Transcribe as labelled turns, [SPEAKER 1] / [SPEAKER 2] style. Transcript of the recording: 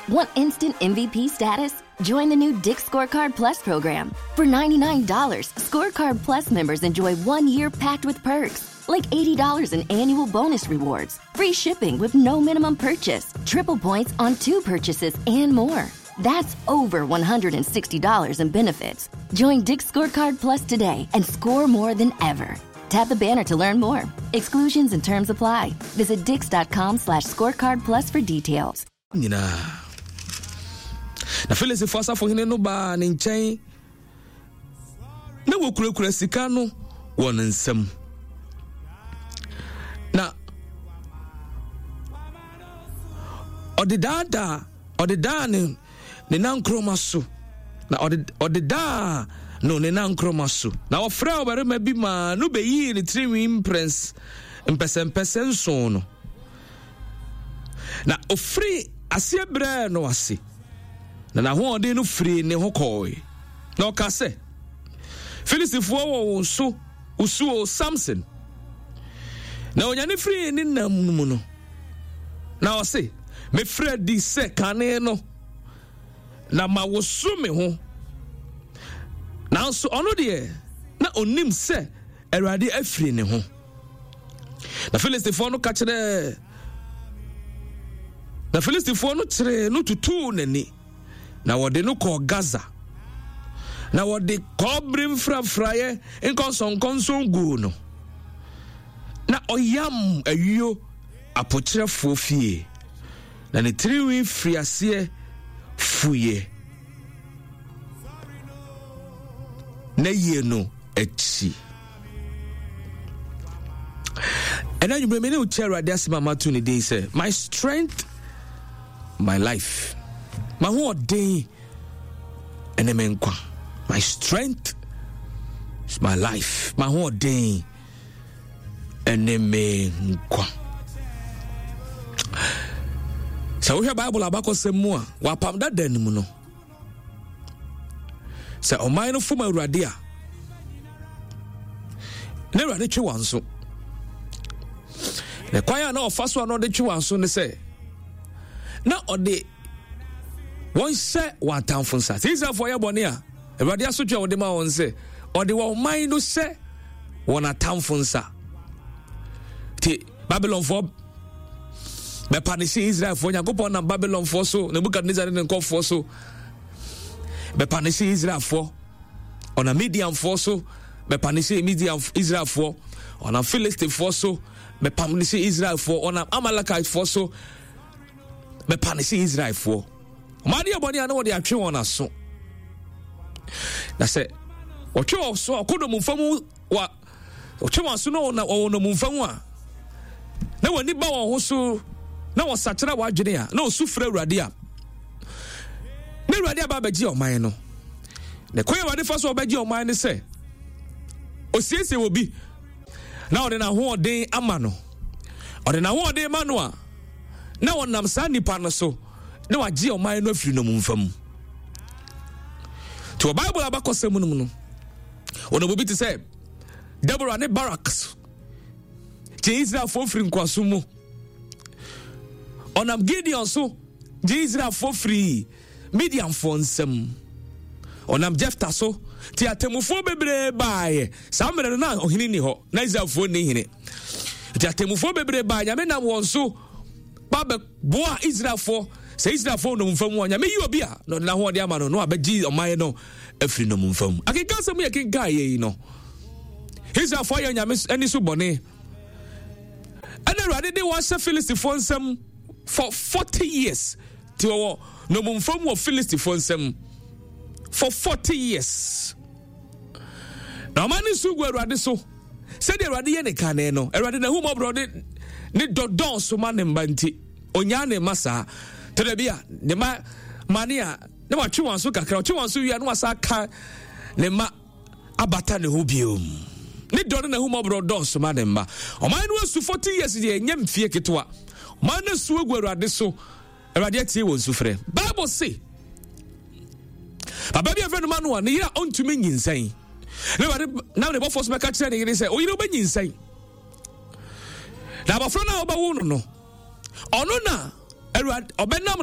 [SPEAKER 1] Want instant MVP status? Join the new Dick's Scorecard Plus program. For $99, Scorecard Plus members enjoy 1 year packed with perks, like $80 in annual bonus rewards, free shipping with no minimum purchase, triple points on 2 purchases, and more. That's over $160 in benefits. Join Dick's Scorecard Plus today and score more than ever. Tap the banner to learn more. Exclusions and terms apply. Visit dix.com/scorecard plus for details.
[SPEAKER 2] Na Phyllis Fossa for him no ba ne nchen na wokura sika no won nsam na odida ne nankroma so na odida no ne nankroma so na ofra obarema bi ma no beyi ne triwim prince mpesen so no na ofri asiebre no ase na ho ode no free ne ho koi na o ka se Filistifo wo so usuo Samson na onyane free ne nam mu no na o se me fredi se kane no na ma wo so me ho na so ono de na onim se Awurade afiri ne ho na Filistifo no ka kire na Filistifo no kire no tutu nani na wode no ko Gaza na wode kobrim frafraye nkonson gu no na oyam awio apokyerefo fie na ne triwi friase fuye na ye no echi and you bring me no chair that's mama to the day say my strength my life my whole day and emenkwa my strength is my life my whole day and emenkwa so we have Bible abako semua wa pamda den mu no se o man no fuma Awurade a na Awurade twe wanso ne kwaya na ofaso no de twe wanso ne se na ode won se watamfo nsa tisa for yebone a Awurade aso twe ode ma won se ode wo man no se won atamfo nsa ti Babylon for be panisi Israel for Yakobon na Babylon for so Nebuchadnezzar ne nkofo so be panisi Israel for on a Midian for so be panisi Midian Israel for on a Philistine for so be panisi Israel for on a Amalekite for so be panisi Israel for mani aboni ana wo de atwe won aso na se otwe so akodo mumfamu wa otwe waso no na wo no mumfamu a na wani ba wo so na wo sachira wa adwene a na osufra Awurade a na Awurade aba bagie oman no ne koye wade fa so obagie oman ne se osiesie obi na ode na ho ode ama no ode na ho ode ma no a na wonam sa nipa no so na wagie oman no afiri no mumfam to Bible abakosem no no ono bobi te se Deborah ne Barracks je Israel for free nkwaso mu onam Gideon so je Israel for free Midian for nsem onam Jephthah so ti atemufo bebre baaye samre na ohini ni ho na Israel for ni hine ti atemufo bebre baaye nyame na won so ba boa Israel for say Israel for no mfam wo nyame yi obi a no na ho de ama no abegi oman no afiri no mfam akeka sam ye kenka ye no Israel for ye nyame ani so bone and Awurade dey was Philistine for nsem for 40 years ti wo no mumfam wo Philistine for nsem for 40 years na mani su gu Awurade so said Awurade ye ne kan no Awurade na huma brode ne dodon so ma ne mbanti onya ne masa telebia ne ma mania ne wa twi wanso kakra twi wanso wi anu asa ka ne ma abata ne ho biom ne dodon na huma brode so ma ne mba o man no su 40 years de nyam fie ketwa man na su gu Awurade so Awurade atie won su frɛ Bible say Baba bi afɛ no manu ne yira ontumi nyinsan ne Awurade na ne bɔfo so bɛka kyerɛ ne yire sɛ o yire obɛnyinsan na abafra na obawo no ɔno na Awurade ɔbɛnam